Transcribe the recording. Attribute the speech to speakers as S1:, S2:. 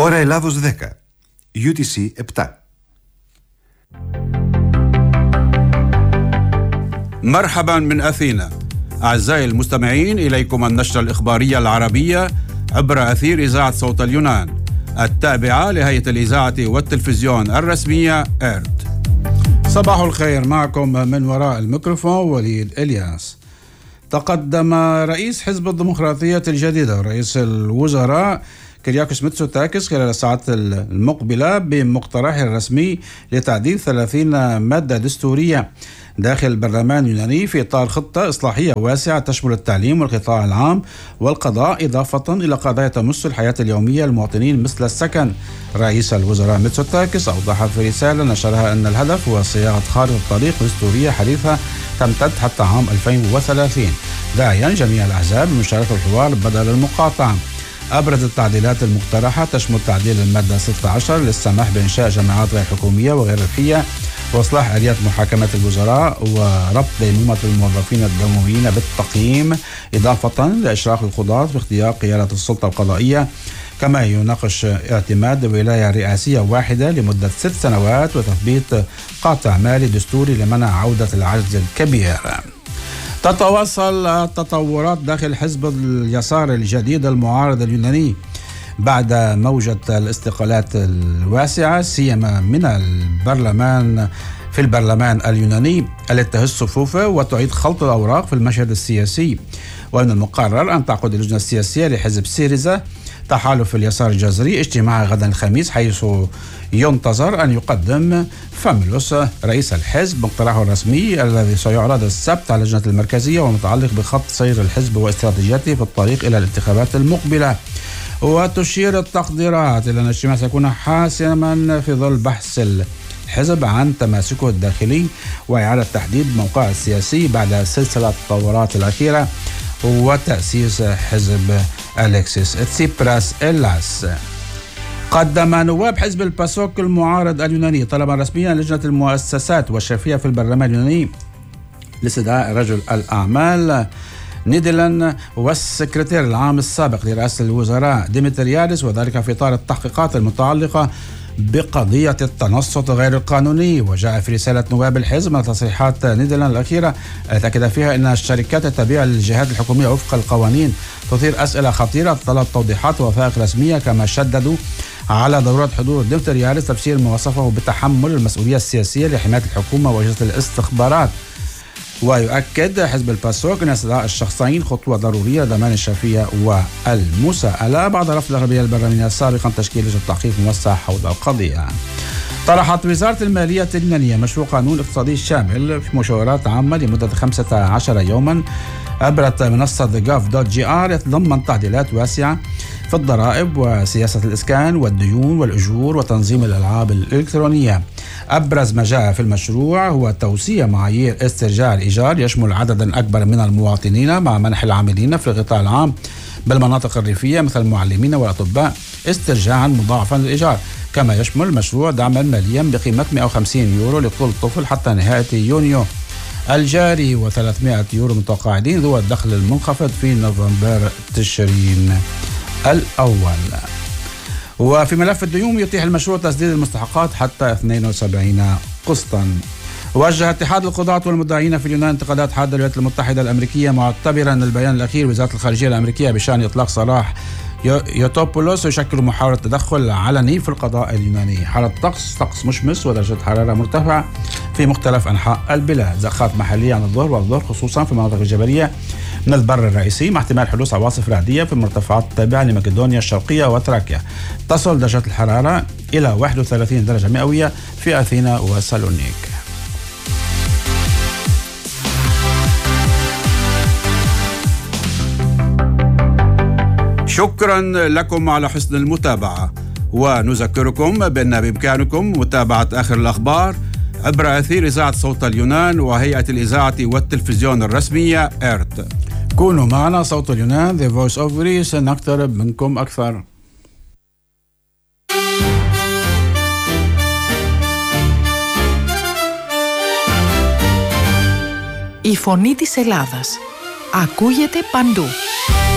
S1: Ώρα Ελλάδος 10, UTC 7.
S2: مرحبا من أثينا. أعزائي المستمعين، إليكم النشرة الإخبارية العربية عبر أثير إذاعة صوت اليونان التابعة لهيئة الإذاعة والتلفزيون الرسمية إرت. صباح الخير، معكم من وراء الميكروفون وليد إلياس. تقدم رئيس حزب الديمقراطية الجديدة ورئيس الوزراء كيرياكوس ميتسوتاكيس خلال الساعات المقبلة بمقترحه الرسمي لتعديل 30 مادة دستورية داخل البرلمان اليوناني في إطار خطة إصلاحية واسعة تشمل التعليم والقطاع العام والقضاء، إضافة إلى قضايا تمس الحياة اليومية للمواطنين مثل السكن. رئيس الوزراء ميتسوتاكيس أوضح في رسالة نشرها أن الهدف هو صياغة خارطة طريق دستورية حديثة تمتد حتى عام 2030، داعيا جميع الأحزاب بمشاركة الحوار بدل المقاطعة. أبرز التعديلات المقترحة تشمل تعديل المادة 16 للسماح بإنشاء جماعات غير حكومية وغير ربحية وإصلاح آليات محاكمة الوزراء وربط ديمومة الموظفين الدمويين بالتقييم، إضافة لإشراك القضاة في اختيار قيادة السلطة القضائية. كما يناقش اعتماد ولاية رئاسية واحدة لمدة 6 سنوات وتثبيت قاطع مالي دستوري لمنع عودة العجز الكبير. تتواصل التطورات داخل حزب اليسار الجديد المعارض اليوناني بعد موجة الاستقالات الواسعة سيما من البرلمان اليوناني التي تهز صفوفه وتعيد خلط الأوراق في المشهد السياسي. ومن المقرر أن تعقد اللجنة السياسية لحزب سيريزا تحالف اليسار الجذري اجتماع غدا الخميس، حيث ينتظر أن يقدم فاميلوس رئيس الحزب مقترحه الرسمي الذي سيعرض السبت على اللجنة المركزية ومتعلق بخط سير الحزب واستراتيجيته في الطريق إلى الانتخابات المقبلة. وتشير التقديرات إلى أن الاجتماع سيكون حاسما في ظل بحث الحزب عن تماسكه الداخلي وإعادة تحديد موقعه السياسي بعد سلسلة التطورات الأخيرة وتأسيس حزب أليكسيس تسيبراس إلاس. قدم نواب حزب الباسوك المعارض اليوناني طلبا رسميا لجنة المؤسسات والشرفية في البرلمان اليوناني لاستدعاء رجل الأعمال نيدلان والسكرتير العام السابق لرئاسة الوزراء ديمتريادس، وذلك في إطار التحقيقات المتعلقة بقضية التنصت غير القانوني. وجاء في رسالة نواب الحزب من تصريحات نيدرلاند الأخيرة تأكد فيها أن الشركات التابعة للجهات الحكومية وفق القوانين تثير أسئلة خطيرة تطلب توضيحات ووثائق رسمية. كما شددوا على ضرورة حضور ديمتريادس تفسير ما وصفه بتحمل المسؤولية السياسية لحماية الحكومة وأجهزة الاستخبارات. ويؤكد حزب الباسوك أن استدعاء الشخصين خطوة ضرورية لضمان الشفافية والمساءلة بعد رفض الأغلبية البرلمانية سابقا تشكيل لجنة تحقيق موسع حول القضية. طرحت وزارة المالية اليونانية مشروع قانون اقتصادي شامل في مشاورات عامة لمدة 15 يوما عبر منصة gov.gr يتضمن تعديلات واسعة في الضرائب وسياسة الإسكان والديون والأجور وتنظيم الألعاب الإلكترونية. أبرز ما جاء في المشروع هو توسيع معايير استرجاع الإيجار يشمل عددا أكبر من المواطنين مع منح العاملين في القطاع العام بالمناطق الريفية مثل المعلمين والأطباء استرجاعا مضاعفا للإيجار. كما يشمل المشروع دعما ماليا بقيمة 150 يورو لكل طفل حتى نهاية يونيو الجاري و300 يورو متقاعدين ذو الدخل المنخفض في نوفمبر تشرين الأول. وفي ملف الديون يتيح المشروع تسديد المستحقات حتى 72 قسطا. وجه اتحاد القضاة والمدعين في اليونان انتقادات حادة للولايات المتحدة الأمريكية معتبرا البيان الأخير وزارة الخارجية الأمريكية بشأن إطلاق سراح يوتوبولوس يشكل محاولة تدخل علني في القضاء اليوناني. حالة طقس مشمس ودرجة حرارة مرتفعة في مختلف أنحاء البلاد، زخات محلية عن الظهر والظهر خصوصا في المناطق الجبلية من البر الرئيسي مع احتمال حدوث عواصف رعدية في المرتفعات التابعة لمقدونيا الشرقية وتراكيا. تصل درجة الحرارة إلى 31 درجة مئوية في أثينا وسالونيك. شكرا لكم على حسن المتابعة، ونذكركم بأن بإمكانكم متابعة آخر الأخبار عبر أثير إذاعة صوت اليونان وهيئة الإذاعة والتلفزيون الرسمية إرت. كونوا معنا، صوت اليونان The Voice of Greece، نقترب منكم أكثر.
S3: Η φωνή της Ελλάδας ακούγεται παντού.